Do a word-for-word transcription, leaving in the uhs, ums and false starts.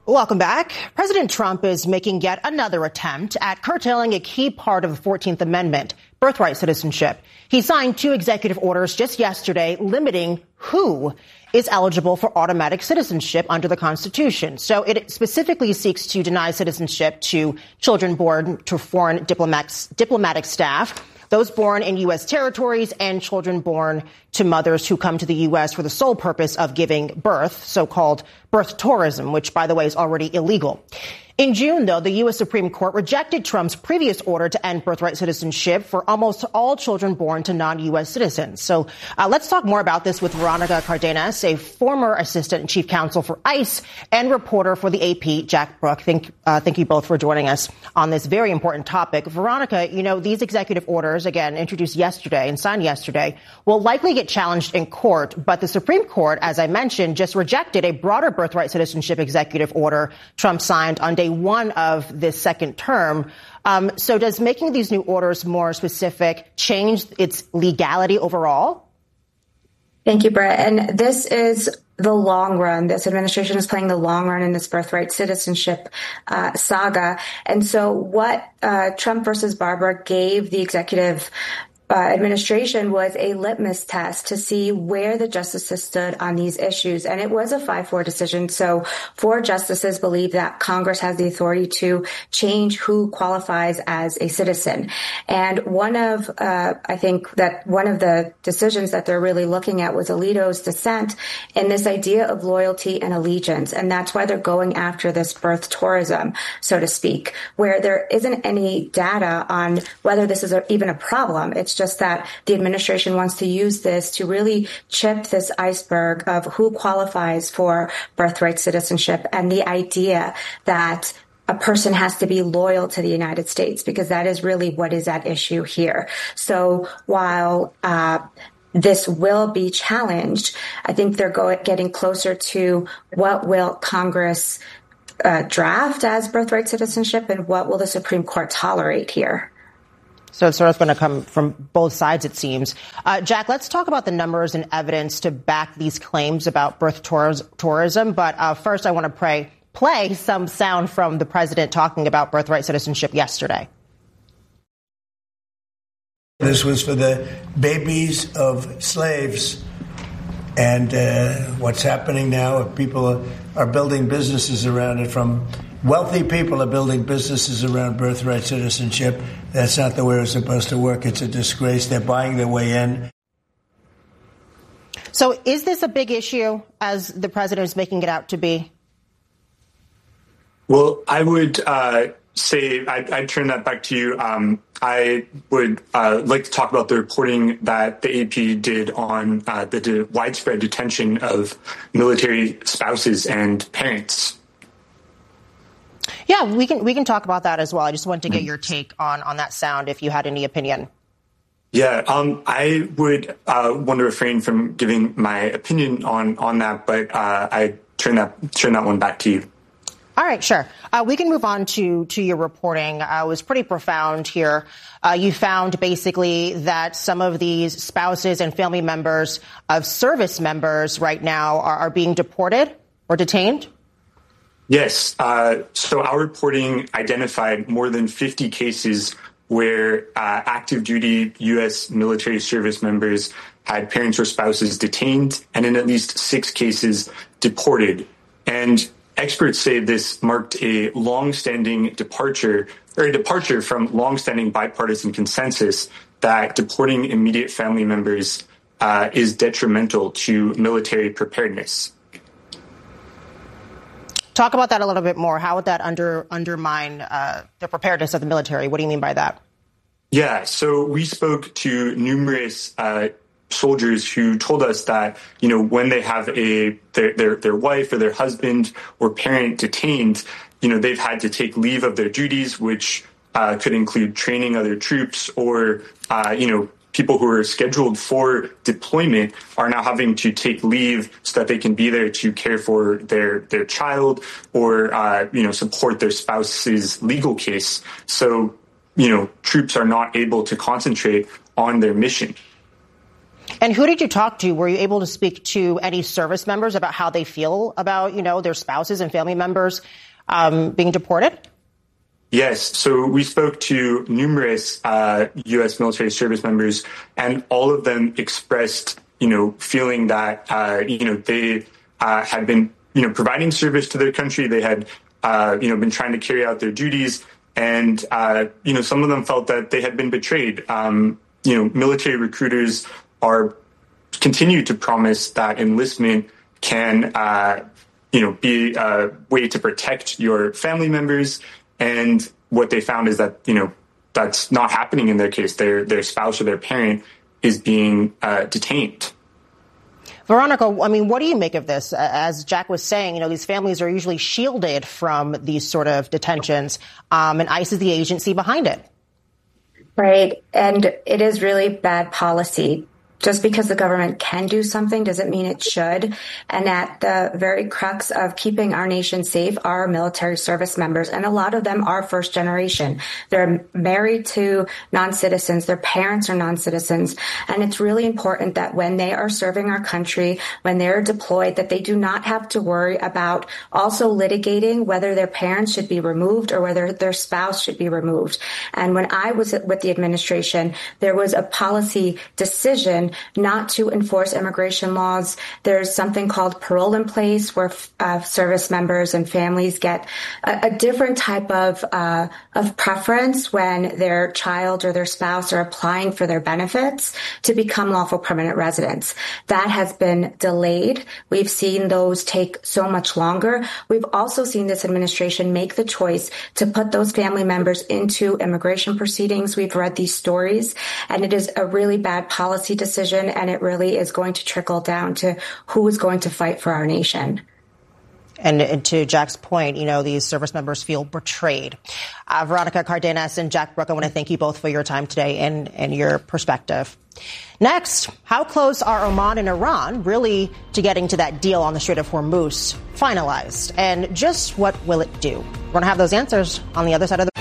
Welcome back. President Trump is making yet another attempt at curtailing a key part of the fourteenth Amendment, birthright citizenship. He signed two executive orders just yesterday limiting who is eligible for automatic citizenship under the Constitution. So it specifically seeks to deny citizenship to children born to foreign diplomats, diplomatic staff, those born in U S territories, and children born to mothers who come to the U S for the sole purpose of giving birth, so-called birth tourism, which, by the way, is already illegal. In June, though, the U S Supreme Court rejected Trump's previous order to end birthright citizenship for almost all children born to non-U S citizens. So uh, let's talk more about this with Veronica Cardenas, a former assistant chief counsel for ICE and reporter for the A P, Jack Brooke. Thank, uh, thank you both for joining us on this very important topic. Veronica, you know, these executive orders, again, introduced yesterday and signed yesterday, will likely get challenged in court. But the Supreme Court, as I mentioned, just rejected a broader birthright citizenship executive order Trump signed on day one of this second term. Um, so does making these new orders more specific change its legality overall? Thank you, Brett. And this is the long run. This administration is playing the long run in this birthright citizenship uh, saga. And so what uh, Trump versus Barber gave the executive Uh, administration was a litmus test to see where the justices stood on these issues. And it was a five four decision. So four justices believe that Congress has the authority to change who qualifies as a citizen. And one of, uh, I think that one of the decisions that they're really looking at was Alito's dissent in this idea of loyalty and allegiance. And that's why they're going after this birth tourism, so to speak, where there isn't any data on whether this is a, even a problem. It's just that the administration wants to use this to really chip this iceberg of who qualifies for birthright citizenship and the idea that a person has to be loyal to the United States, because that is really what is at issue here. So while uh, this will be challenged, I think they're going, getting closer to what will Congress uh, draft as birthright citizenship and what will the Supreme Court tolerate here. So it's sort of going to come from both sides, it seems. Uh, Jack, let's talk about the numbers and evidence to back these claims about birth tours- tourism. But uh, first, I want to pray, play some sound from the president talking about birthright citizenship yesterday. This was for the babies of slaves. And uh, what's happening now, people are, are building businesses around it. From wealthy people are building businesses around birthright citizenship. That's not the way it's supposed to work. It's a disgrace. They're buying their way in. So is this a big issue, as the president is making it out to be? Well, I would uh, say, I'd, I'd turn that back to you. Um, I would uh, like to talk about the reporting that the A P did on uh, the de- widespread detention of military spouses and parents. Yeah, we can we can talk about that as well. I just wanted to get your take on, on that sound, if you had any opinion. Yeah, um, I would uh, want to refrain from giving my opinion on, on that, but uh, I turn that turn that one back to you. All right, sure. Uh, we can move on to, to your reporting. Uh, it was pretty profound here. Uh, you found basically that some of these spouses and family members of service members right now are, are being deported or detained? Yes. Uh, so our reporting identified more than fifty cases where uh, active duty U S military service members had parents or spouses detained, and in at least six cases deported. And experts say this marked a long-standing departure, or a departure from long-standing bipartisan consensus that deporting immediate family members uh, is detrimental to military preparedness. Talk about that a little bit more. How would that under, undermine uh, the preparedness of the military? What do you mean by that? Yeah, so we spoke to numerous uh, soldiers who told us that, you know, when they have a their, their their wife or their husband or parent detained, you know, they've had to take leave of their duties, which uh, could include training other troops or, uh, you know, people who are scheduled for deployment are now having to take leave so that they can be there to care for their their child or, uh, you know, support their spouse's legal case. So, you know, troops are not able to concentrate on their mission. And who did you talk to? Were you able to speak to any service members about how they feel about, you know, their spouses and family members um, being deported? Yes. So we spoke to numerous uh, U S military service members, and all of them expressed, you know, feeling that, uh, you know, they uh, had been, you know, providing service to their country. They had, uh, you know, been trying to carry out their duties. And, uh, you know, some of them felt that they had been betrayed. Um, you know, military recruiters are continue to promise that enlistment can, uh, you know, be a way to protect your family members. And what they found is that, you know, that's not happening in their case. Their their spouse or their parent is being uh, detained. Veronica, I mean, what do you make of this? As Jack was saying, you know, these families are usually shielded from these sort of detentions, um, and ICE is the agency behind it. Right. And it is really bad policy. Just because the government can do something doesn't mean it should. And at the very crux of keeping our nation safe are military service members. And a lot of them are first generation. They're married to non-citizens. Their parents are non-citizens. And it's really important that when they are serving our country, when they're deployed, that they do not have to worry about also litigating whether their parents should be removed or whether their spouse should be removed. And when I was with the administration, there was a policy decision not to enforce immigration laws. There's something called parole in place where uh, service members and families get a, a different type of uh, of preference when their child or their spouse are applying for their benefits to become lawful permanent residents. That has been delayed. We've seen those take so much longer. We've also seen this administration make the choice to put those family members into immigration proceedings. We've read these stories, and it is a really bad policy decision. And it really is going to trickle down to who is going to fight for our nation. And, and to Jack's point, you know, these service members feel betrayed. Uh, Veronica Cardenas and Jack Brook, I want to thank you both for your time today and, and your perspective. Next, how close are Oman and Iran really to getting to that deal on the Strait of Hormuz finalized? And just what will it do? We're going to have those answers on the other side of the